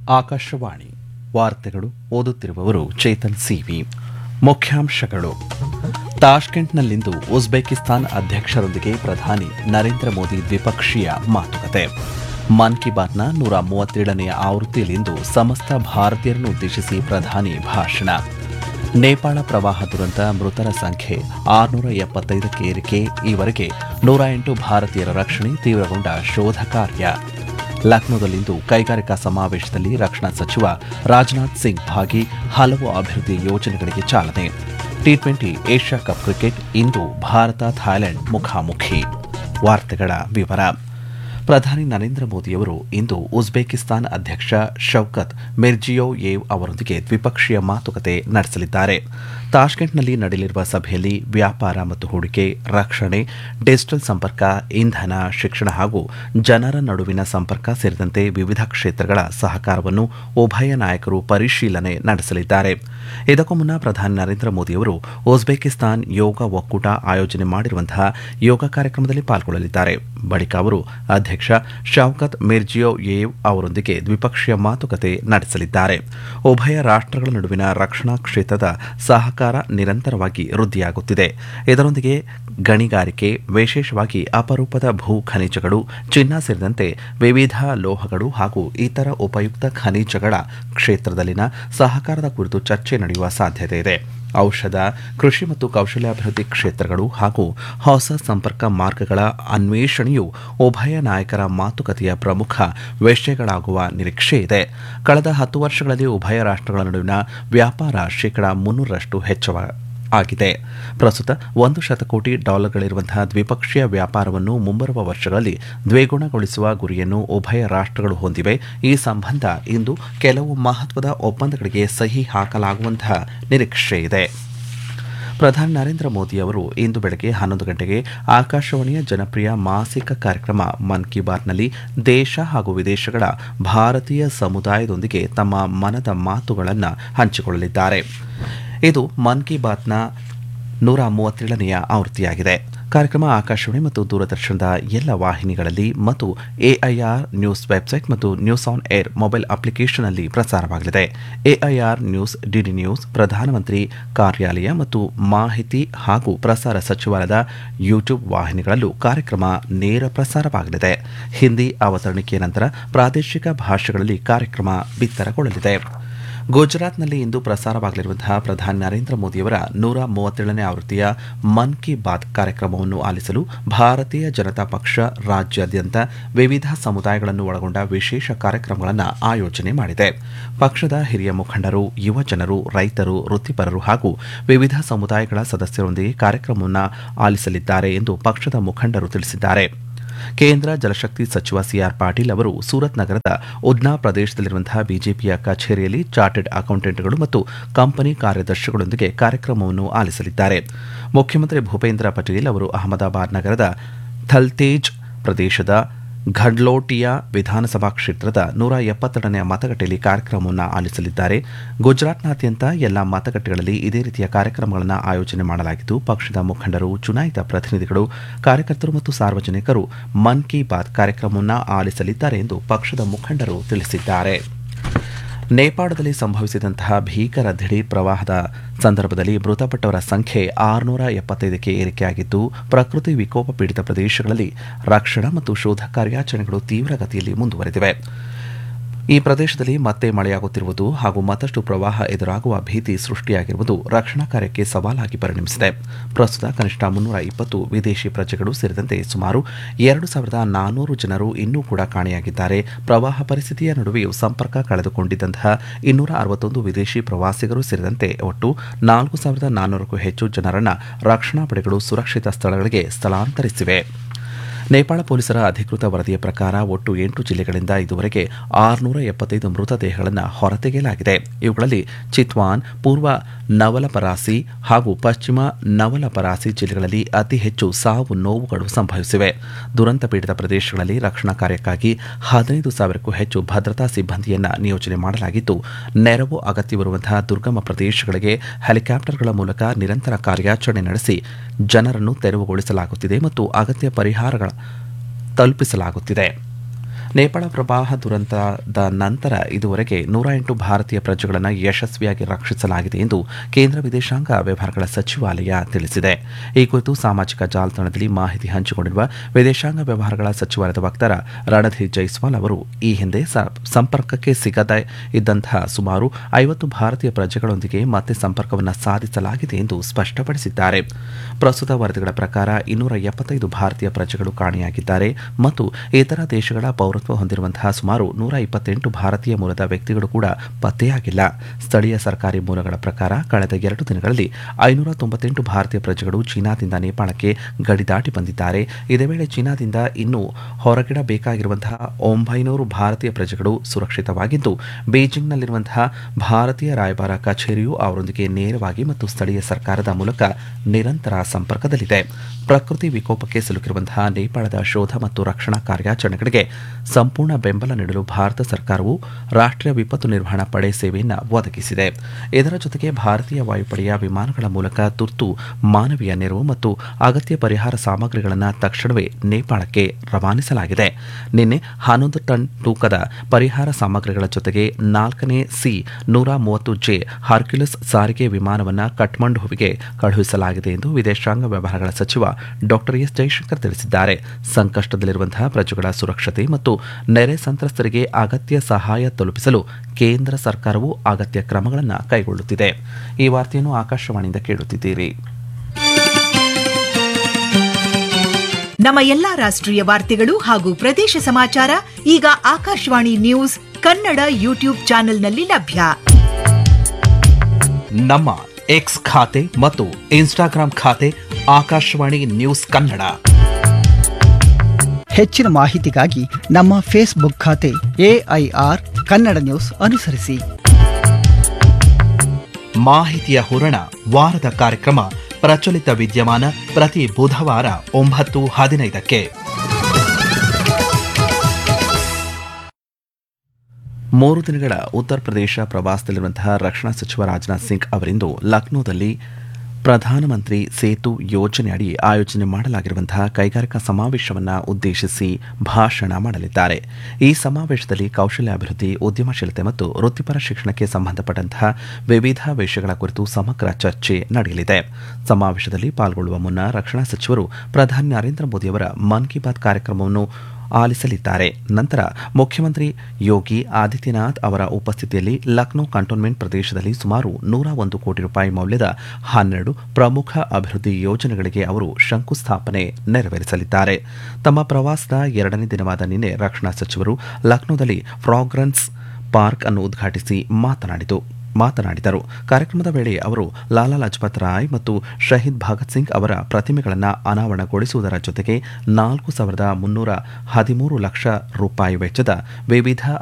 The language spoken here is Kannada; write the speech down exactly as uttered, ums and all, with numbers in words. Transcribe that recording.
ಆಕಾಶವಾಣಿ ವಾರ್ತೆಗಳು ಓದುತ್ತಿರುವವರು ಚೇತನ್ ಸಿವಿ. ಮುಖ್ಯಾಂಶಗಳು: ತಾಷ್ಕೆಂಟ್ನಲ್ಲಿಂದು ಉಜ್ಬೇಕಿಸ್ತಾನ್ ಅಧ್ಯಕ್ಷರೊಂದಿಗೆ ಪ್ರಧಾನಿ ನರೇಂದ್ರ ಮೋದಿ ದ್ವಿಪಕ್ಷೀಯ ಮಾತುಕತೆ. ಮನ್ ಕಿ ಬಾತ್ನ ನೂರ ಮೂವತ್ತೇಳನೆಯ ಆವೃತ್ತಿಯಲ್ಲಿಂದು ಸಮಸ್ತ ಭಾರತೀಯರನ್ನು ಉದ್ದೇಶಿಸಿ ಪ್ರಧಾನಿ ಭಾಷಣ. ನೇಪಾಳ ಪ್ರವಾಹ ದುರಂತ ಮೃತರ ಸಂಖ್ಯೆ ಆರುನೂರ ಎಪ್ಪತ್ತೈದಕ್ಕೆ ಏರಿಕೆ. ಈವರೆಗೆ ನೂರ ಎಂಟು ಭಾರತೀಯರ ರಕ್ಷಣೆ, ತೀವ್ರಗೊಂಡ ಶೋಧ ಕಾರ್ಯ. ಲಕ್ನೋದಲ್ಲಿಂದು ಕೈಗಾರಿಕಾ ಸಮಾವೇಶದಲ್ಲಿ ರಕ್ಷಣಾ ಸಚಿವ ರಾಜನಾಥ್ ಸಿಂಗ್ ಭಾಗಿ. ಹಲವು ಅಭಿವೃದ್ಧಿ ಯೋಜನೆಗಳಿಗೆ ಚಾಲನೆ. T twenty Asia cup cricket ಇಂದು ಭಾರತ ಥಾಯ್ಲೆಂಡ್ ಮುಖಾಮುಖಿ. ವಾರ್ತೆಗಳ ವಿವರ. ಪ್ರಧಾನಿ ನರೇಂದ್ರ ಮೋದಿಯವರು ಇಂದು ಉಜ್ಬೇಕಿಸ್ತಾನ್ ಅಧ್ಯಕ್ಷ ಶೌಕತ್ ಮಿರ್ಜಿಯೋಯೇವ್ ಅವರೊಂದಿಗೆ ದ್ವಿಪಕ್ಷೀಯ ಮಾತುಕತೆ ನಡೆಸಲಿದ್ದಾರೆ. ತಾಷ್ಕೆಂಟ್ನಲ್ಲಿ ನಡೆಯಲಿರುವ ಸಭೆಯಲ್ಲಿ ವ್ಯಾಪಾರ ಮತ್ತು ಹೂಡಿಕೆ, ರಕ್ಷಣೆ, ಡಿಜಿಟಲ್ ಸಂಪರ್ಕ, ಇಂಧನ, ಶಿಕ್ಷಣ ಹಾಗೂ ಜನರ ನಡುವಿನ ಸಂಪರ್ಕ ಸೇರಿದಂತೆ ವಿವಿಧ ಕ್ಷೇತ್ರಗಳ ಸಹಕಾರವನ್ನು ಉಭಯ ನಾಯಕರು ಪರಿಶೀಲನೆ ನಡೆಸಲಿದ್ದಾರೆ. ಇದಕ್ಕೂ ಮುನ್ನ ಪ್ರಧಾನಿ ನರೇಂದ್ರ ಮೋದಿಯವರು ಉಜ್ಬೇಕಿಸ್ತಾನ್ ಯೋಗ ಒಕ್ಕೂಟ ಆಯೋಜನೆ ಮಾಡಿರುವಂತಹ ಯೋಗ ಕಾರ್ಯಕ್ರಮದಲ್ಲಿ ಪಾಲ್ಗೊಳ್ಳಲಿದ್ದಾರೆ. ಬಳಿಕ ಅವರು ಅಧ್ಯಕ್ಷ ಶೌಕತ್ ಮಿರ್ಜಿಯೋಯೇವ್ ಅವರೊಂದಿಗೆ ದ್ವಿಪಕ್ಷೀಯ ಮಾತುಕತೆ ನಡೆಸಲಿದ್ದಾರೆ. ಉಭಯ ರಾಷ್ಟಗಳ ನಡುವಿನ ರಕ್ಷಣಾ ಕ್ಷೇತ್ರದ ಸಹಕಾರ ನಿರಂತರವಾಗಿ ವೃದ್ಧಿಯಾಗುತ್ತಿದೆ. ಇದರೊಂದಿಗೆ ಗಣಿಗಾರಿಕೆ, ವಿಶೇಷವಾಗಿ ಅಪರೂಪದ ಭೂ ಖನಿಜಗಳು, ಚಿನ್ನ ಸೇರಿದಂತೆ ವಿವಿಧ ಲೋಹಗಳು ಹಾಗೂ ಇತರ ಉಪಯುಕ್ತ ಖನಿಜಗಳ ಕ್ಷೇತ್ರದಲ್ಲಿನ ಸಹಕಾರದ ಕುರಿತು ಚರ್ಚೆ ನಡೆಯುವ ಸಾಧ್ಯತೆ ಇದೆ. ಔಷಧ, ಕೃಷಿ ಮತ್ತು ಕೌಶಲ್ಯಾಭಿವೃದ್ಧಿ ಕ್ಷೇತ್ರಗಳು ಹಾಗೂ ಹೊಸ ಸಂಪರ್ಕ ಮಾರ್ಗಗಳ ಅನ್ವೇಷಣೆಯು ಉಭಯ ನಾಯಕರ ಮಾತುಕತೆಯ ಪ್ರಮುಖ ವಿಷಯಗಳಾಗುವ ನಿರೀಕ್ಷೆ ಇದೆ. ಕಳೆದ ಹತ್ತು ವರ್ಷಗಳಲ್ಲಿ ಉಭಯ ರಾಷ್ಟಗಳ ನಡುವಿನ ವ್ಯಾಪಾರ ಶೇಕಡಾ ಮುನ್ನೂರರಷ್ಟು ಹೆಚ್ಚಾಗಿದೆ. ಪ್ರಸ್ತುತ ಒಂದು ಶತಕೋಟಿ ಡಾಲರ್ಗಳಿರುವಂತಹ ದ್ವಿಪಕ್ಷೀಯ ವ್ಯಾಪಾರವನ್ನು ಮುಂಬರುವ ವರ್ಷಗಳಲ್ಲಿ ದ್ವಿಗುಣಗೊಳಿಸುವ ಗುರಿಯನ್ನು ಉಭಯ ರಾಷ್ಟಗಳು ಹೊಂದಿವೆ. ಈ ಸಂಬಂಧ ಇಂದು ಕೆಲವು ಮಹತ್ವದ ಒಪ್ಪಂದಗಳಿಗೆ ಸಹಿ ಹಾಕಲಾಗುವಂತಹ ನಿರೀಕ್ಷೆ ಇದೆ. ಪ್ರಧಾನಿ ನರೇಂದ್ರ ಮೋದಿ ಅವರು ಇಂದು ಬೆಳಗ್ಗೆ ಹನ್ನೊಂದು ಗಂಟೆಗೆ ಆಕಾಶವಾಣಿಯ ಜನಪ್ರಿಯ ಮಾಸಿಕ ಕಾರ್ಯಕ್ರಮ ಮನ್ ಕಿ ಬಾತ್ನಲ್ಲಿ ದೇಶ ಹಾಗೂ ವಿದೇಶಗಳ ಭಾರತೀಯ ಸಮುದಾಯದೊಂದಿಗೆ ತಮ್ಮ ಮನದ ಮಾತುಗಳನ್ನು ಹಂಚಿಕೊಳ್ಳಲಿದ್ದಾರೆ. ಇದು ಮನ್ ಕಿ ಬಾತ್ನ ನೂರ ಮೂವತ್ತೇಳನೆಯ ಆವೃತ್ತಿಯಾಗಿದೆ. ಕಾರ್ಯಕ್ರಮ ಆಕಾಶವಾಣಿ ಮತ್ತು ದೂರದರ್ಶನದ ಎಲ್ಲ ವಾಹಿನಿಗಳಲ್ಲಿ ಮತ್ತು ಎಐಆರ್ ನ್ಯೂಸ್ ವೆಬ್ಸೈಟ್ ಮತ್ತು ನ್ಯೂಸ್ ಆನ್ ಏರ್ ಮೊಬೈಲ್ ಅಪ್ಲಿಕೇಶನ್ನಲ್ಲಿ ಪ್ರಸಾರವಾಗಲಿದೆ. ಎಐಆರ್ ನ್ಯೂಸ್, ಡಿಡಿ ನ್ಯೂಸ್, ಪ್ರಧಾನಮಂತ್ರಿ ಕಾರ್ಯಾಲಯ ಮತ್ತು ಮಾಹಿತಿ ಹಾಗೂ ಪ್ರಸಾರ ಸಚಿವಾಲಯದ ಯೂಟ್ಯೂಬ್ ವಾಹಿನಿಗಳಲ್ಲೂ ಕಾರ್ಯಕ್ರಮ ನೇರ ಪ್ರಸಾರವಾಗಲಿದೆ. ಹಿಂದಿ ಅವತರಣಿಕೆಯ ನಂತರ ಪ್ರಾದೇಶಿಕ ಭಾಷೆಗಳಲ್ಲಿ ಕಾರ್ಯಕ್ರಮ ಬಿತ್ತರಗೊಳ್ಳಲಿದೆ. ಗುಜರಾತ್ನಲ್ಲಿ ಇಂದು ಪ್ರಸಾರವಾಗಲಿರುವಂತಹ ಪ್ರಧಾನಿ ನರೇಂದ್ರ ಮೋದಿಯವರ ನೂರ ಮೂವತ್ತೇಳನೇ ಆವೃತ್ತಿಯ ಮನ್ ಕಿ ಬಾತ್ ಕಾರ್ಯಕ್ರಮವನ್ನು ಆಲಿಸಲು ಭಾರತೀಯ ಜನತಾ ಪಕ್ಷ ರಾಜ್ಯಾದ್ಯಂತ ವಿವಿಧ ಸಮುದಾಯಗಳನ್ನು ಒಳಗೊಂಡ ವಿಶೇಷ ಕಾರ್ಯಕ್ರಮಗಳನ್ನು ಆಯೋಜನೆ ಮಾಡಿದೆ. ಪಕ್ಷದ ಹಿರಿಯ ಮುಖಂಡರು, ಯುವ ಜನರು, ರೈತರು, ವೃತ್ತಿಪರರು ಹಾಗೂ ವಿವಿಧ ಸಮುದಾಯಗಳ ಸದಸ್ಯರೊಂದಿಗೆ ಕಾರ್ಯಕ್ರಮವನ್ನು ಆಲಿಸಲಿದ್ದಾರೆ ಎಂದು ಪಕ್ಷದ ಮುಖಂಡರು ತಿಳಿಸಿದ್ದಾರೆ. ಕೇಂದ್ರ ಜಲಶಕ್ತಿ ಸಚಿವ ಸಿಆರ್ ಪಾಟೀಲ್ ಅವರು ಸೂರತ್ ನಗರದ ಉದ್ನಾ ಪ್ರದೇಶದಲ್ಲಿರುವಂತಹ ಬಿಜೆಪಿಯ ಕಚೇರಿಯಲ್ಲಿ ಚಾರ್ಟೆಡ್ ಅಕೌಂಟೆಂಟ್ಗಳು ಮತ್ತು ಕಂಪನಿ ಕಾರ್ಯದರ್ಶಿಗಳೊಂದಿಗೆ ಕಾರ್ಯಕ್ರಮವನ್ನು ಆಲಿಸಲಿದ್ದಾರೆ. ಮುಖ್ಯಮಂತ್ರಿ ಭೂಪೇಂದ್ರ ಪಟೇಲ್ ಅವರು ಅಹಮದಾಬಾದ್ ನಗರದ ಥಲ್ತೇಜ್ ಪ್ರದೇಶದ ಘಡ್ಲೋಟಿಯಾ ವಿಧಾನಸಭಾ ಕ್ಷೇತ್ರದ ನೂರ ಎಪ್ಪತ್ತೆರಡನೆಯ ಮತಗಟ್ಟೆಯಲ್ಲಿ ಕಾರ್ಯಕ್ರಮವನ್ನು ಆಲಿಸಲಿದ್ದಾರೆ. ಗುಜರಾತ್ನಾದ್ಯಂತ ಎಲ್ಲ ಮತಗಟ್ಟೆಗಳಲ್ಲಿ ಇದೇ ರೀತಿಯ ಕಾರ್ಯಕ್ರಮಗಳನ್ನು ಆಯೋಜನೆ ಮಾಡಲಾಗಿದ್ದು, ಪಕ್ಷದ ಮುಖಂಡರು, ಚುನಾಯಿತ ಪ್ರತಿನಿಧಿಗಳು, ಕಾರ್ಯಕರ್ತರು ಮತ್ತು ಸಾರ್ವಜನಿಕರು ಮನ್ ಕಿ ಬಾತ್ ಕಾರ್ಯಕ್ರಮವನ್ನು ಆಲಿಸಲಿದ್ದಾರೆ ಎಂದು ಪಕ್ಷದ ಮುಖಂಡರು ತಿಳಿಸಿದ್ದಾರೆ. ನೇಪಾಳದಲ್ಲಿ ಸಂಭವಿಸಿದಂತಹ ಭೀಕರ ದಿಢೀರ್ ಪ್ರವಾಹದ ಸಂದರ್ಭದಲ್ಲಿ ಮೃತಪಟ್ಟವರ ಸಂಖ್ಯೆ ಆರುನೂರ ಎಪ್ಪತ್ತೈದಕ್ಕೆ ಏರಿಕೆಯಾಗಿದ್ದು, ಪ್ರಕೃತಿ ವಿಕೋಪ ಪೀಡಿತ ಪ್ರದೇಶಗಳಲ್ಲಿ ರಕ್ಷಣಾ ಮತ್ತು ಶೋಧ ಕಾರ್ಯಾಚರಣೆಗಳು ತೀವ್ರಗತಿಯಲ್ಲಿ ಮುಂದುವರೆದಿವೆ. ಈ ಪ್ರದೇಶದಲ್ಲಿ ಮತ್ತೆ ಮಳೆಯಾಗುತ್ತಿರುವುದು ಹಾಗೂ ಮತ್ತಷ್ಟು ಪ್ರವಾಹ ಎದುರಾಗುವ ಭೀತಿ ಸೃಷ್ಟಿಯಾಗಿರುವುದು ರಕ್ಷಣಾ ಕಾರ್ಯಕ್ಕೆ ಸವಾಲಾಗಿ ಪರಿಣಮಿಸಿದೆ. ಪ್ರಸ್ತುತ ಕನಿಷ್ಠ ಮುನ್ನೂರ ಇಪ್ಪತ್ತು ವಿದೇಶಿ ಪ್ರಜೆಗಳು ಸೇರಿದಂತೆ ಸುಮಾರು ಎರಡು ಸಾವಿರದ ನಾನ್ನೂರು ಜನರು ಇನ್ನೂ ಕೂಡ ಕಾಣೆಯಾಗಿದ್ದಾರೆ. ಪ್ರವಾಹ ಪರಿಸ್ಥಿತಿಯ ನಡುವೆಯೂ ಸಂಪರ್ಕ ಕಳೆದುಕೊಂಡಿದ್ದಂತಹ ಇನ್ನೂರ ಅರವತ್ತೊಂದು ವಿದೇಶಿ ಪ್ರವಾಸಿಗರು ಸೇರಿದಂತೆ ಒಟ್ಟು ನಾಲ್ಕು ಸಾವಿರದ ನಾನ್ನೂರಕ್ಕೂ ಹೆಚ್ಚು ಜನರನ್ನು ರಕ್ಷಣಾ ಪಡೆಗಳು ಸುರಕ್ಷಿತ ಸ್ಥಳಗಳಿಗೆ ಸ್ಥಳಾಂತರಿಸಿವೆ. ನೇಪಾಳ ಪೊಲೀಸರ ಅಧಿಕೃತ ವರದಿಯ ಪ್ರಕಾರ ಒಟ್ಟು ಎಂಟು ಜಿಲ್ಲೆಗಳಿಂದ ಇದುವರೆಗೆ ಆರುನೂರ ಎಪ್ಪತ್ತೈದು ಮೃತದೇಹಗಳನ್ನು ಹೊರತೆಗೆಯಲಾಗಿದೆ. ಇವುಗಳಲ್ಲಿ ಚಿತ್ವಾನ್, ಪೂರ್ವ ನವಲಪರಾಸಿ ಹಾಗೂ ಪಶ್ಚಿಮ ನವಲಪರಾಸಿ ಜಿಲ್ಲೆಗಳಲ್ಲಿ ಅತಿ ಹೆಚ್ಚು ಸಾವು ನೋವುಗಳು ಸಂಭವಿಸಿವೆ. ದುರಂತ ಪೀಡಿತ ಪ್ರದೇಶಗಳಲ್ಲಿ ರಕ್ಷಣಾ ಕಾರ್ಯಕ್ಕಾಗಿ ಹದಿನೈದು ಸಾವಿರಕ್ಕೂ ಹೆಚ್ಚು ಭದ್ರತಾ ಸಿಬ್ಬಂದಿಯನ್ನು ನಿಯೋಜನೆ ಮಾಡಲಾಗಿದ್ದು, ನೆರವು ಅಗತ್ಯವಿರುವಂತಹ ದುರ್ಗಮ ಪ್ರದೇಶಗಳಿಗೆ ಹೆಲಿಕಾಪ್ಟರ್ಗಳ ಮೂಲಕ ನಿರಂತರ ಕಾರ್ಯಾಚರಣೆ ನಡೆಸಿ ಜನರನ್ನು ತೆರವುಗೊಳಿಸಲಾಗುತ್ತಿದೆ ಮತ್ತು ಅಗತ್ಯ ಪರಿಹಾರಗಳ ತಲುಪಿಸಲಾಗುತ್ತಿದೆ. ನೇಪಾಳ ಪ್ರವಾಹ ದುರಂತದ ನಂತರ ಇದುವರೆಗೆ ನೂರ ಎಂಟು ಭಾರತೀಯ ಪ್ರಜೆಗಳನ್ನು ಯಶಸ್ವಿಯಾಗಿ ರಕ್ಷಿಸಲಾಗಿದೆ ಎಂದು ಕೇಂದ್ರ ವಿದೇಶಾಂಗ ವ್ಯವಹಾರಗಳ ಸಚಿವಾಲಯ ತಿಳಿಸಿದೆ. ಈ ಕುರಿತು ಸಾಮಾಜಿಕ ಜಾಲತಾಣದಲ್ಲಿ ಮಾಹಿತಿ ಹಂಚಿಕೊಂಡಿರುವ ವಿದೇಶಾಂಗ ವ್ಯವಹಾರಗಳ ಸಚಿವಾಲಯದ ವಕ್ತಾರ ರಣಧೀರ್ ಜೈಸ್ವಾಲ್ ಅವರು, ಈ ಹಿಂದೆ ಸಂಪರ್ಕಕ್ಕೆ ಸಿಗದೇ ಇದ್ದಂತಹ ಸುಮಾರು ಐವತ್ತು ಭಾರತೀಯ ಪ್ರಜೆಗಳೊಂದಿಗೆ ಮತ್ತೆ ಸಂಪರ್ಕವನ್ನು ಸಾಧಿಸಲಾಗಿದೆ ಎಂದು ಸ್ಪಷ್ಟಪಡಿಸಿದ್ದಾರೆ. ಪ್ರಸ್ತುತ ವರದಿಗಳ ಪ್ರಕಾರ ಇನ್ನೂರ ಎಪ್ಪತ್ತೈದು ಭಾರತೀಯ ಪ್ರಜೆಗಳು ಕಾಣೆಯಾಗಿದ್ದಾರೆ ಮತ್ತು ಇತರ ದೇಶಗಳ ಪೌರತ್ವ ಹೊಂದಿರುವಂತಹ ಸುಮಾರು ನೂರ ಇಪ್ಪತ್ತೆಂಟು ಭಾರತೀಯ ಮೂಲದ ವ್ಯಕ್ತಿಗಳು ಕೂಡ ಪತ್ತೆಯಾಗಿಲ್ಲ. ಸ್ಥಳೀಯ ಸರ್ಕಾರಿ ಮೂಲಗಳ ಪ್ರಕಾರ ಕಳೆದ ಎರಡು ದಿನಗಳಲ್ಲಿ ಐನೂರ ತೊಂಬತ್ತೆಂಟು ಭಾರತೀಯ ಪ್ರಜೆಗಳು ಚೀನಾದಿಂದ ನೇಪಾಳಕ್ಕೆ ಗಡಿ ದಾಟಿ ಬಂದಿದ್ದಾರೆ. ಇದೇ ವೇಳೆ ಚೀನಾದಿಂದ ಇನ್ನೂ ಹೊರಗಿಡಬೇಕಾಗಿರುವಂತಹ ಒಂಬೈನೂರು ಭಾರತೀಯ ಪ್ರಜೆಗಳು ಸುರಕ್ಷಿತವಾಗಿದ್ದು, ಬೀಜಿಂಗ್ನಲ್ಲಿರುವಂತಹ ಭಾರತೀಯ ರಾಯಭಾರ ಕಚೇರಿಯು ಅವರೊಂದಿಗೆ ನೇರವಾಗಿ ಮತ್ತು ಸ್ಥಳೀಯ ಸರ್ಕಾರದ ಮೂಲಕ ನಿರಂತರ ಸಂಪರ್ಕದಲ್ಲಿದೆ. ಪ್ರಕೃತಿ ವಿಕೋಪಕ್ಕೆ ಸಿಲುಕಿರುವಂತಹ ನೇಪಾಳದ ಶೋಧ ಮತ್ತು ರಕ್ಷಣಾ ಕಾರ್ಯಾಚರಣೆಗಳಿಗೆ ಸಂಪೂರ್ಣ ಬೆಂಬಲ ನೀಡಲು ಭಾರತ ಸರ್ಕಾರವು ರಾಷ್ಟ್ರೀಯ ವಿಪತ್ತು ನಿರ್ವಹಣಾ ಪಡೆ ಸೇವೆಯನ್ನು ಒದಗಿಸಿದೆ. ಇದರ ಜೊತೆಗೆ ಭಾರತೀಯ ವಾಯುಪಡೆಯ ವಿಮಾನಗಳ ಮೂಲಕ ತುರ್ತು ಮಾನವೀಯ ನೆರವು ಮತ್ತು ಅಗತ್ಯ ಪರಿಹಾರ ಸಾಮಗ್ರಿಗಳನ್ನು ತಕ್ಷಣವೇ ನೇಪಾಳಕ್ಕೆ ರವಾನಿಸಲಾಗಿದೆ. ನಿನ್ನೆ ಹನ್ನೊಂದು ಟನ್ ತೂಕದ ಪರಿಹಾರ ಸಾಮಗ್ರಿಗಳ ಜೊತೆಗೆ ನಾಲ್ಕನೇ ಸಿ ನೂರ ಮೂವತ್ತು ಜೆ ಹರ್ಕ್ಯುಲಸ್ ಸಾರಿಗೆ ವಿಮಾನವನ್ನು ಕಠ್ಮಂಡುವಿಗೆ ಕಳುಹಿಸಲಾಗಿದೆ ಎಂದು ವಿದೇಶಾಂಗ ವ್ಯವಹಾರಗಳ ಸಚಿವ ಡಾಕ್ಟರ್ ಎಸ್ ಜೈಶಂಕರ್ ತಿಳಿಸಿದ್ದಾರೆ. ಸಂಕಷ್ಟದಲ್ಲಿರುವಂತಹ ಪ್ರಜೆಗಳ ಸುರಕ್ಷತೆ ಮತ್ತು ನೆರೆ ಸಂತ್ರಸ್ತರಿಗೆ ಅಗತ್ಯ ಸಹಾಯ ತಲುಪಿಸಲು ಕೇಂದ್ರ ಸರ್ಕಾರವು ಅಗತ್ಯ ಕ್ರಮಗಳನ್ನು ಕೈಗೊಳ್ಳುತ್ತಿದೆ. ಈ ವಾರ್ತೆಯನ್ನು ಆಕಾಶವಾಣಿಯಿಂದ ಕೇಳುತ್ತಿದ್ದೀರಿ. ನಮ್ಮ ಎಲ್ಲಾ ರಾಷ್ಟ್ರೀಯ ವಾರ್ತೆಗಳು ಹಾಗೂ ಪ್ರದೇಶ ಸಮಾಚಾರ ಈಗ ಆಕಾಶವಾಣಿ ನ್ಯೂಸ್ ಕನ್ನಡ ಯೂಟ್ಯೂಬ್ ಚಾನೆಲ್ನಲ್ಲಿ ಲಭ್ಯ. ನಮ್ಮ ಎಕ್ಸ್ ಖಾತೆ ಮತ್ತು ಇನ್ಸ್ಟಾಗ್ರಾಂ ಖಾತೆ ಆಕಾಶವಾಣಿ ನ್ಯೂಸ್ ಕನ್ನಡ. ಹೆಚ್ಚಿನ ಮಾಹಿತಿಗಾಗಿ ನಮ್ಮ ಫೇಸ್ಬುಕ್ ಖಾತೆ ಎಐಆರ್ ಕನ್ನಡ ನ್ಯೂಸ್ ಅನುಸರಿಸಿ. ಮಾಹಿತಿಯ ಹೂರಣ ವಾರದ ಕಾರ್ಯಕ್ರಮ ಪ್ರಚಲಿತ ವಿದ್ಯಮಾನ ಪ್ರತಿ ಬುಧವಾರ ಒಂಬತ್ತು ಹದಿನೈದಕ್ಕೆ. ಮೂರು ದಿನಗಳ ಉತ್ತರ ಪ್ರದೇಶ ಪ್ರವಾಸದಲ್ಲಿರುವಂತಹ ರಕ್ಷಣಾ ಸಚಿವ ರಾಜನಾಥ್ ಸಿಂಗ್ ಅವರಿಂದು ಲಕ್ನೋದಲ್ಲಿ ಪ್ರಧಾನಮಂತ್ರಿ ಸೇತು ಯೋಜನೆಯಡಿ ಆಯೋಜನೆ ಮಾಡಲಾಗಿರುವಂತಹ ಕೈಗಾರಿಕಾ ಸಮಾವೇಶವನ್ನು ಉದ್ದೇಶಿಸಿ ಭಾಷಣ ಮಾಡಲಿದ್ದಾರೆ. ಈ ಸಮಾವೇಶದಲ್ಲಿ ಕೌಶಲ್ಯಾಭಿವೃದ್ಧಿ, ಉದ್ಯಮಶೀಲತೆ ಮತ್ತು ವೃತ್ತಿಪರ ಶಿಕ್ಷಣಕ್ಕೆ ಸಂಬಂಧಪಟ್ಟಂತಹ ವಿವಿಧ ವಿಷಯಗಳ ಕುರಿತು ಸಮಗ್ರ ಚರ್ಚೆ ನಡೆಯಲಿದೆ. ಸಮಾವೇಶದಲ್ಲಿ ಪಾಲ್ಗೊಳ್ಳುವ ಮುನ್ನ ರಕ್ಷಣಾ ಸಚಿವರು ಪ್ರಧಾನಿ ನರೇಂದ್ರ ಮೋದಿಯವರ ಮನ್ ಕಿ ಬಾತ್ ಕಾರ್ಯಕ್ರಮವನ್ನು ಆಲಿಸಲಿದ್ದಾರೆ. ನಂತರ ಮುಖ್ಯಮಂತ್ರಿ ಯೋಗಿ ಆದಿತ್ಯನಾಥ್ ಅವರ ಉಪಸ್ಥಿತಿಯಲ್ಲಿ ಲಕ್ನೋ ಕಂಟೋನ್ಮೆಂಟ್ ಪ್ರದೇಶದಲ್ಲಿ ಸುಮಾರು ನೂರ ಒಂದು ಕೋಟಿ ರೂಪಾಯಿ ಮೌಲ್ಯದ ಹನ್ನೆರಡು ಪ್ರಮುಖ ಅಭಿವೃದ್ಧಿ ಯೋಜನೆಗಳಿಗೆ ಅವರು ಶಂಕುಸ್ಥಾಪನೆ ನೆರವೇರಿಸಲಿದ್ದಾರೆ. ತಮ್ಮ ಪ್ರವಾಸದ ಎರಡನೇ ದಿನವಾದ ನಿನ್ನೆ ರಕ್ಷಣಾ ಸಚಿವರು ಲಕ್ನೋದಲ್ಲಿ ಫ್ರಾಗ್ರೆನ್ಸ್ ಪಾರ್ಕ್ ಅನ್ನು ಉದ್ಘಾಟಿಸಿ ಮಾತನಾಡಿತು ಮಾತನಾಡಿದರು. ಕಾರ್ಯಕ್ರಮದ ವೇಳೆ ಅವರು ಲಾಲಾ ಲಜಪತ್ ರಾಯ್ ಮತ್ತು ಶಹೀದ್ ಭಗತ್ ಸಿಂಗ್ ಅವರ ಪ್ರತಿಮೆಗಳನ್ನು ಅನಾವರಣಗೊಳಿಸುವುದರ ಜೊತೆಗೆ ನಾಲ್ಕು ಸಾವಿರದ ಮುನ್ನೂರ ಹದಿಮೂರು ಲಕ್ಷ ರೂಪಾಯಿ ವೆಚ್ಚದ ವಿವಿಧ